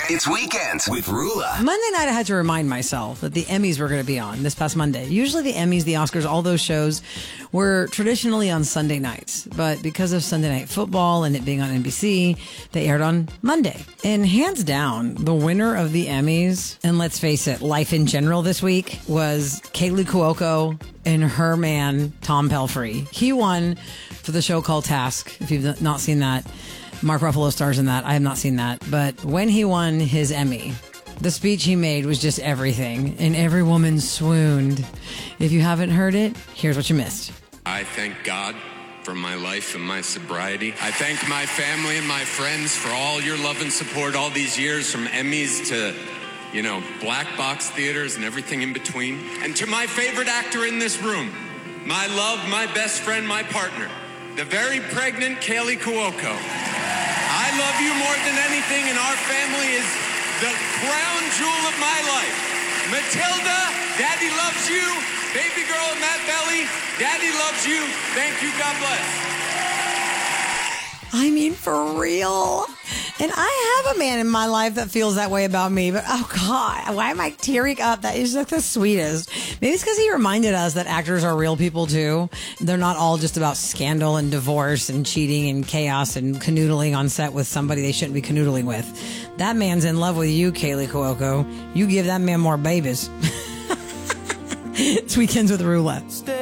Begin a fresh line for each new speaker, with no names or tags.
It's Weekends with Rula.
Monday night, I had to remind myself that the Emmys were going to be on this past Monday. Usually the Emmys, the Oscars, all those shows were traditionally on Sunday nights. But because of Sunday Night Football and it being on NBC, they aired on Monday. And hands down, the winner of the Emmys, and let's face it, life in general this week, was Kaylee Cuoco and her man, Tom Pelphrey. He won for the show called Task, if you've not seen that. Mark Ruffalo stars in that. I have not seen that. But when he won his Emmy, the speech he made was just everything. And every woman swooned. If you haven't heard it, here's what you missed.
I thank God for my life and my sobriety. I thank my family and my friends for all your love and support all these years, from Emmys to, black box theaters and everything in between. And to my favorite actor in this room, my love, my best friend, my partner, the very pregnant Kaylee Cuoco. I love you more than anything, and our family is the crown jewel of my life. Matilda, Daddy loves you. Baby girl in that belly, Daddy loves you. Thank you, God bless.
I mean, for real. And I have a man in my life that feels that way about me, but oh God, why am I tearing up? That is like the sweetest. Maybe it's because he reminded us that actors are real people too. They're not all just about scandal and divorce and cheating and chaos and canoodling on set with somebody they shouldn't be canoodling with. That man's in love with you, Kaylee Cuoco. You give that man more babies. It's Weekends with Roulette.